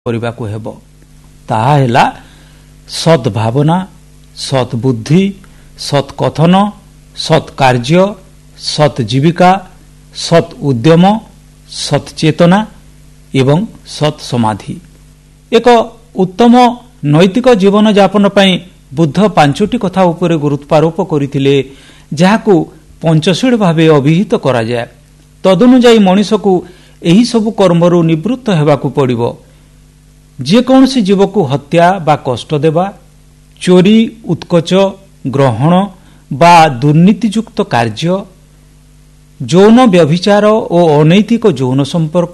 କରିବାକୁ ହେବ। ତାହା ହେଲା ସତ୍ ଭାବନା, ସତ୍ ବୁଦ୍ଧି, ସତ୍ କଥନ, ସତ୍ କାର୍ଯ୍ୟ, ସତ୍ ଜୀବିକା, ସତ୍ ଉଦ୍ୟମ, ସତ୍ ଚେତନା ଏବଂ ସତ୍ ସମାଧି। ଏକ ଉତ୍ତମ ନୈତିକ ଜୀବନଯାପନ ପାଇଁ ବୁଦ୍ଧ 5ଟି କଥା ଉପରେ ଗୁରୁତ୍ୱାରୋପ କରିଥିଲେ, ଯାହାକୁ ପଞ୍ଚଶୀଳ ଭାବେ ଅଭିହିତ କରାଯାଏ। ତଦନୁଯାୟୀ ମଣିଷକୁ ଏହିସବୁ କର୍ମରୁ ନିବୃତ୍ତ ହେବାକୁ ପଡ଼ିବ। ଯେକୌଣସି ଜୀବକୁ ହତ୍ୟା ବା କଷ୍ଟ ଦେବା, ଚୋରି, ଉତ୍କୋଚ, ଗ୍ରହଣ ବା ଦୁର୍ନୀତିଯୁକ୍ତ କାର୍ଯ୍ୟ, ଯୌନ ବ୍ୟଭିଚାର ଓ ଅନୈତିକ ଯୌନ ସମ୍ପର୍କ,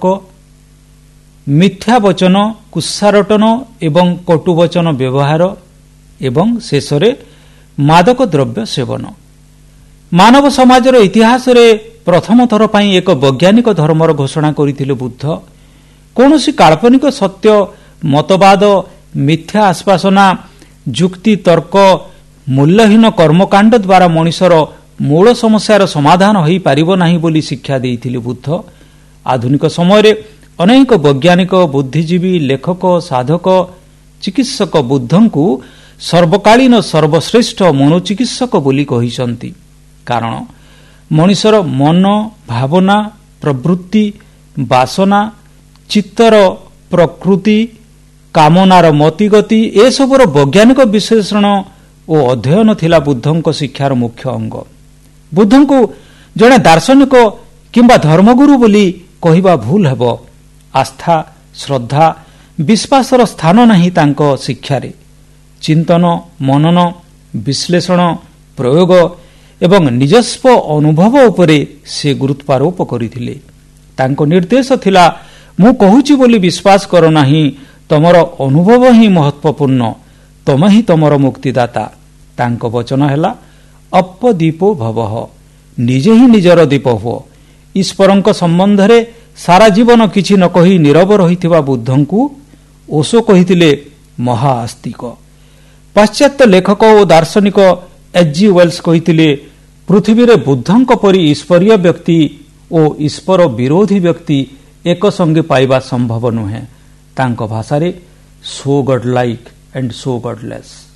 ମିଥ୍ୟା ବଚନ, କୁତ୍ସାରଟନ ଏବଂ କଟୁବଚନ ବ୍ୟବହାର ଏବଂ ଶେଷରେ ମାଦକ ଦ୍ରବ୍ୟ ସେବନ। ମାନବ ସମାଜର ଇତିହାସରେ ପ୍ରଥମ ଥର ପାଇଁ ଏକ ବୈଜ୍ଞାନିକ ଧର୍ମର ଘୋଷଣା କରିଥିଲେ ବୁଦ୍ଧ। କୌଣସି କାଳ୍ପନିକ ସତ୍ୟ, ମତବାଦ, ମିଥ୍ୟା ଆଶ୍ୱାସନା, ଯୁକ୍ତି ତର୍କ, ମୂଲ୍ୟହୀନ କର୍ମକାଣ୍ଡ ଦ୍ୱାରା ମଣିଷର ମୂଳ ସମସ୍ୟାର ସମାଧାନ ହୋଇପାରିବ ନାହିଁ ବୋଲି ଶିକ୍ଷା ଦେଇଥିଲେ ବୁଦ୍ଧ। ଆଧୁନିକ ସମୟରେ ଅନେକ ବୈଜ୍ଞାନିକ, ବୁଦ୍ଧିଜୀବୀ, ଲେଖକ, ସାଧକ, ଚିକିତ୍ସକ ବୁଦ୍ଧଙ୍କୁ ସର୍ବକାଳୀନ ସର୍ବଶ୍ରେଷ୍ଠ ମନୋଚିକିତ୍ସକ ବୋଲି କହିଛନ୍ତି। କାରଣ ମଣିଷର ମନ, ଭାବନା, ପ୍ରବୃତ୍ତି, ବାସନା, ଚିତ୍ତର ପ୍ରକୃତି, କାମନାର ମତିଗତି ଏସବୁର ବୈଜ୍ଞାନିକ ବିଶ୍ଳେଷଣ ଓ ଅଧ୍ୟୟନ ଥିଲା ବୁଦ୍ଧଙ୍କ ଶିକ୍ଷାର ମୁଖ୍ୟ ଅଙ୍ଗ। ବୁଦ୍ଧଙ୍କୁ ଜଣେ ଦାର୍ଶନିକ କିମ୍ବା ଧର୍ମଗୁରୁ ବୋଲି କହିବା ଭୁଲ ହେବ। ଆସ୍ଥା, ଶ୍ରଦ୍ଧା, ବିଶ୍ୱାସର ସ୍ଥାନ ନାହିଁ ତାଙ୍କ ଶିକ୍ଷାରେ। ଚିନ୍ତନ, ମନନ, ବିଶ୍ଳେଷଣ, ପ୍ରୟୋଗ ଏବଂ ନିଜସ୍ୱ ଅନୁଭବ ଉପରେ ସେ ଗୁରୁତ୍ୱାରୋପ କରିଥିଲେ। ତାଙ୍କ ନିର୍ଦ୍ଦେଶ ଥିଲା, ମୁଁ କହୁଛି ବୋଲି ବିଶ୍ୱାସ କର ନାହିଁ, ତମର ଅନୁଭବ ହିଁ ମହତ୍ୱପୂର୍ଣ୍ଣ, ତମେ ହିଁ ତମର ମୁକ୍ତିଦାତା। ତାଙ୍କ ବଚନ ହେଲା, ଅପଦୀପୋ ଭବଃ, ନିଜେ ହିଁ ନିଜର ଦୀପ ହୁଅ। ଈଶ୍ୱରଙ୍କ ସମ୍ବନ୍ଧରେ ସାରା ଜୀବନ କିଛି ନ କହି ନୀରବ ରହିଥିବା ବୁଦ୍ଧଙ୍କୁ ଓଶୋ କହିଥିଲେ ମହା ଆସ୍ତିକ। ପାଶ୍ଚାତ୍ୟ ଲେଖକ ଓ ଦାର୍ଶନିକ ଏଚ୍.ଜି. ୱେଲ୍ସ କହିଥିଲେ, ପୃଥିବୀରେ ବୁଦ୍ଧଙ୍କ ପରି ଈଶ୍ୱରୀୟ ବ୍ୟକ୍ତି ଓ ଈଶ୍ୱର ବିରୋଧୀ ବ୍ୟକ୍ତି ଏକ ସଙ୍ଗେ ପାଇବା ସମ୍ଭବ ନୁହେଁ। ତାଙ୍କ ଭାଷାରେ show god like and show ଗଡ୍ଲେସ୍।